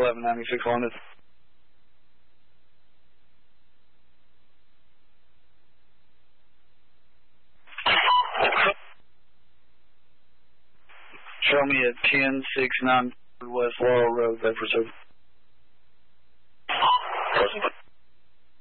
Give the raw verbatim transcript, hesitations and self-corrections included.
eleven ninety-six wanted. Show me at ten six nine West Laurel Road, Bedford.